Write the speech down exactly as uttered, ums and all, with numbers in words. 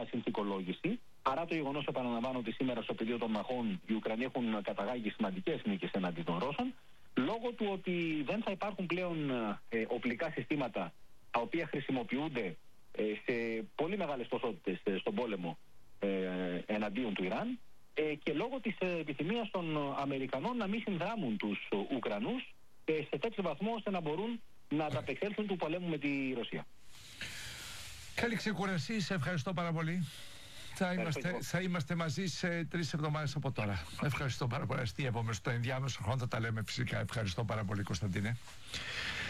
μια συνθηκολόγηση, παρά το γεγονός, επαναλαμβάνω, ότι σήμερα στο πεδίο των μαχών οι Ουκρανοί έχουν καταγάγει σημαντικές νίκες εναντί των Ρώσων, λόγω του ότι δεν θα υπάρχουν πλέον ε, οπλικά συστήματα τα οποία χρησιμοποιούνται ε, σε πολύ μεγάλες ποσότητες ε, στον πόλεμο ε, εναντίον του Ιράν, ε, και λόγω της ε, επιθυμίας των Αμερικανών να μην συνδράμουν τους Ουκρανούς ε, σε τέτοιο βαθμό ώστε να μπορούν να ανταπεξέλθουν του πολέμου με τη Ρωσία. Καλή ξεκουρασή, σε ευχαριστώ πάρα πολύ. Θα είμαστε, θα είμαστε μαζί σε τρεις εβδομάδες από τώρα. Ευχαριστώ πάρα πολύ. Αστείευομαι στο ενδιάμεσο χρόνο, θα τα λέμε φυσικά. Ευχαριστώ πάρα πολύ, Κωνσταντίνε.